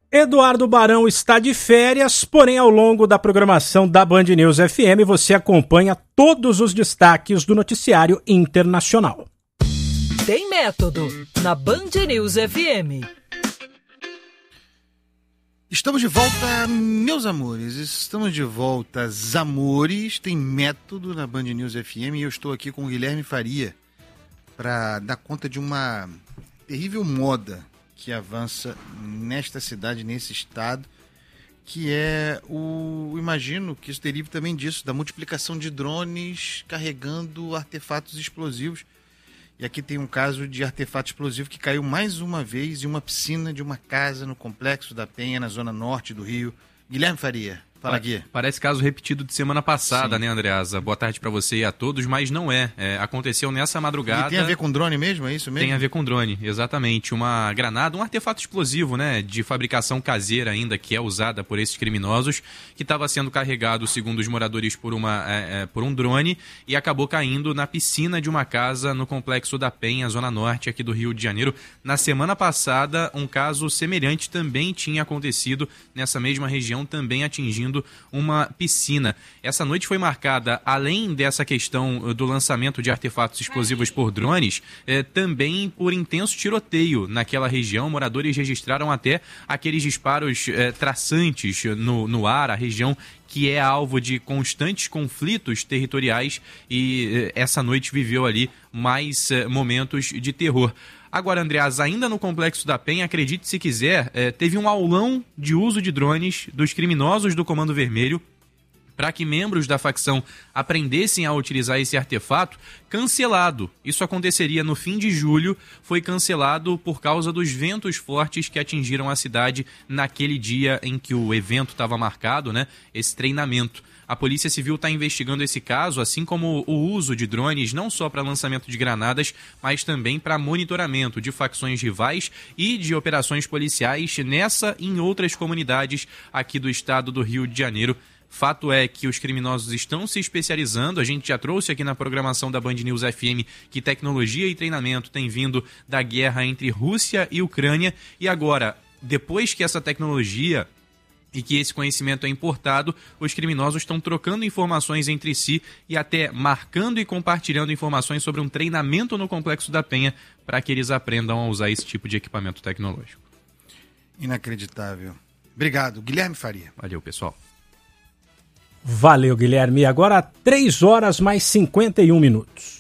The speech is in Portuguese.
Eduardo Barão está de férias, porém ao longo da programação da Band News FM você acompanha todos os destaques do noticiário internacional. Tem método na Band News FM. Estamos de volta, meus amores. Estamos de volta, amores. Tem método na Band News FM e eu estou aqui com o Guilherme Faria para dar conta de uma terrível moda que avança nesta cidade, nesse estado, que é imagino que isso derive também disso, da multiplicação de drones carregando artefatos explosivos. E aqui tem um caso de artefato explosivo que caiu mais uma vez em uma piscina de uma casa no Complexo da Penha, na zona norte do Rio. Guilherme Faria, fala aqui. Parece caso repetido de semana passada, Sim. né, Andreasa? Boa tarde para você e a todos, mas não é. Aconteceu nessa madrugada. E tem a ver com drone mesmo, é isso mesmo? Tem a ver com drone, exatamente. Uma granada, um artefato explosivo, né, de fabricação caseira ainda, que é usada por esses criminosos, que estava sendo carregado, segundo os moradores, por um drone e acabou caindo na piscina de uma casa no Complexo da Penha, zona norte aqui do Rio de Janeiro. Na semana passada, um caso semelhante também tinha acontecido nessa mesma região, também atingindo uma piscina. Essa noite foi marcada, além dessa questão do lançamento de artefatos explosivos por drones, também por intenso tiroteio naquela região. Moradores registraram até aqueles disparos traçantes no ar, a região que é alvo de constantes conflitos territoriais, e essa noite viveu ali mais momentos de terror. Agora, Andreas, ainda no Complexo da Penha, acredite se quiser, teve um aulão de uso de drones dos criminosos do Comando Vermelho para que membros da facção aprendessem a utilizar esse artefato, cancelado. Isso aconteceria no fim de julho, foi cancelado por causa dos ventos fortes que atingiram a cidade naquele dia em que o evento estava marcado, né? Esse treinamento. A Polícia Civil está investigando esse caso, assim como o uso de drones, não só para lançamento de granadas, mas também para monitoramento de facções rivais e de operações policiais nessa e em outras comunidades aqui do estado do Rio de Janeiro. Fato é que os criminosos estão se especializando. A gente já trouxe aqui na programação da Band News FM que tecnologia e treinamento têm vindo da guerra entre Rússia e Ucrânia. E agora, depois que essa tecnologia e que esse conhecimento é importado, os criminosos estão trocando informações entre si e até marcando e compartilhando informações sobre um treinamento no Complexo da Penha para que eles aprendam a usar esse tipo de equipamento tecnológico. Inacreditável. Obrigado, Guilherme Faria. Valeu, pessoal. Valeu, Guilherme. Agora 3 horas mais 51 minutos.